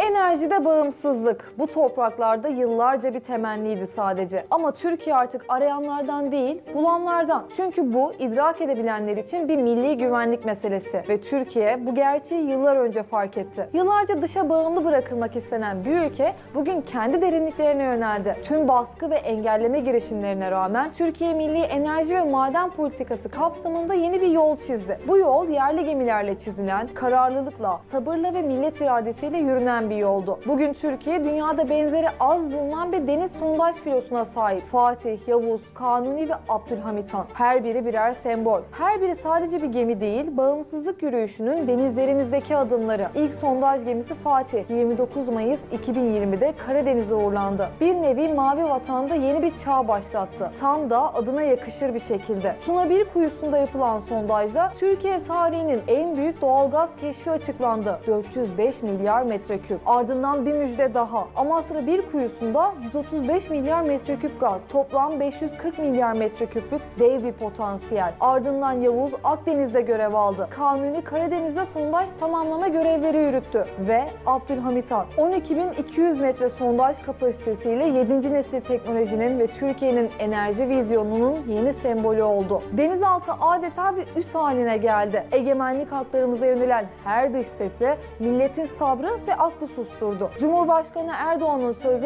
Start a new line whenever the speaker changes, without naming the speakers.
Enerjide bağımsızlık bu topraklarda yıllarca bir temenniydi sadece. Ama Türkiye artık arayanlardan değil, bulanlardan. Çünkü bu idrak edebilenler için bir milli güvenlik meselesi ve Türkiye bu gerçeği yıllar önce fark etti. Yıllarca dışa bağımlı bırakılmak istenen bir ülke bugün kendi derinliklerine yöneldi. Tüm baskı ve engelleme girişimlerine rağmen Türkiye Milli Enerji ve Maden Politikası kapsamında yeni bir yol çizdi. Bu yol yerli gemilerle çizilen, kararlılıkla, sabırla ve millet iradesiyle yürünen bir yoldu. Bugün Türkiye dünyada benzeri az bulunan bir deniz sondaj filosuna sahip. Fatih, Yavuz, Kanuni ve Abdülhamit Han. Her biri birer sembol. Her biri sadece bir gemi değil, bağımsızlık yürüyüşünün denizlerimizdeki adımları. İlk sondaj gemisi Fatih 29 Mayıs 2020'de Karadeniz'e uğurlandı. Bir nevi Mavi Vatan'da yeni bir çağ başlattı. Tam da adına yakışır bir şekilde. Tuna 1 kuyusunda yapılan sondajda Türkiye tarihinin en büyük doğalgaz keşfi açıklandı. 405 milyar metreküp. Ardından bir müjde daha. Amasra 1 kuyusunda 135 milyar metreküp gaz. Toplam 540 milyar metreküplük dev bir potansiyel. Ardından Yavuz Akdeniz'de görev aldı. Kanuni Karadeniz'de sondaj tamamlama görevleri yürüttü. Ve Abdülhamit Han 12.200 metre sondaj kapasitesiyle 7. nesil teknolojinin ve Türkiye'nin enerji vizyonunun yeni sembolü oldu. Denizaltı adeta bir üs haline geldi. Egemenlik haklarımıza yönelen her dış sesi milletin sabrı ve aklı susturdu. Cumhurbaşkanı Erdoğan'ın sözleri